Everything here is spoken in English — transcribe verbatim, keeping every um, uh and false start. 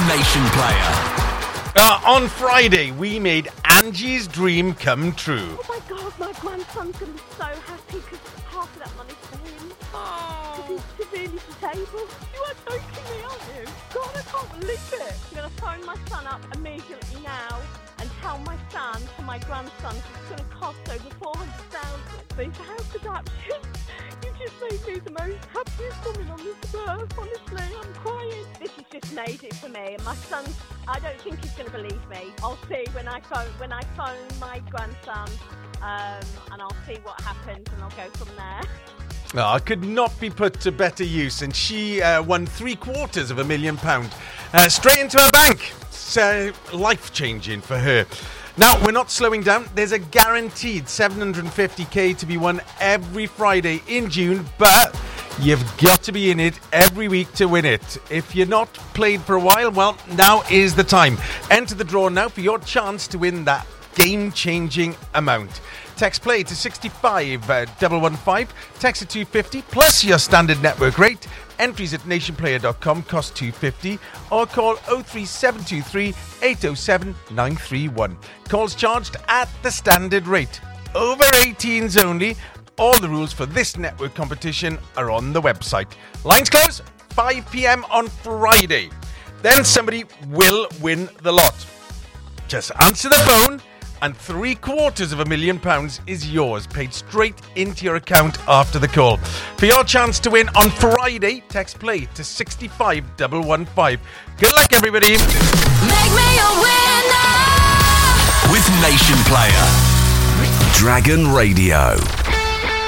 Nation Player. Uh, on Friday, we made Angie's dream come true. Oh my God, my grandson's going to be so happy because half of that money's for him. Because he's severely disabled. You are joking me, aren't you? God, I can't believe it. I'm going to phone my son up immediately now and tell my son to my grandson it's going to cost over four hundred thousand dollars. But it's a house adoption. You just made me the most happiest woman on this earth, honestly. I'm crying. This has just made it for me. And my son, I don't think he's going to believe me. I'll see when I phone, when I phone my grandson, um, and I'll see what happens, and I'll go from there. Oh, it could not be put to better use, and she uh, won three quarters of a million pound uh, straight into her bank. It's uh, life-changing for her. Now, we're not slowing down. There's a guaranteed seven hundred fifty k to be won every Friday in June, but you've got to be in it every week to win it. If you're not played for a while, well, now is the time. Enter the draw now for your chance to win that game-changing amount. Text play to sixty-five one one five, text to two fifty plus your standard network rate. Entries at nation player dot com cost two fifty, or call oh three seven two three eight oh seven nine three one. Calls charged at the standard rate. Over eighteens only. All the rules for this network competition are on the website. Lines close five p.m. on Friday. Then somebody will win the lot. Just answer the phone, and three quarters of a million pounds is yours, paid straight into your account after the call. For your chance to win on Friday, text play to sixty-five one one five. Good luck, everybody. Make me a winner with Nation Player. Dragon Radio.